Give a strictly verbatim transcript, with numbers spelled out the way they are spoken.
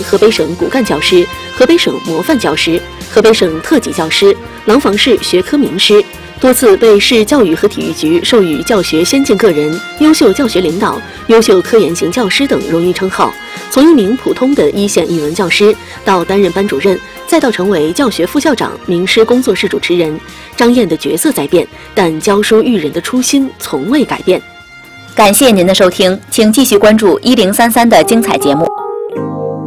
河北省骨干教师、河北省模范教师、河北省特级教师、廊坊市学科名师，多次被市教育和体育局授予教学先进个人、优秀教学领导、优秀科研型教师等荣誉称号。从一名普通的一线语文教师到担任班主任，再到成为教学副校长、名师工作室主持人，张燕的角色在变，但教书育人的初心从未改变。 感谢您的收听，请继续关注一零三三的精彩节目。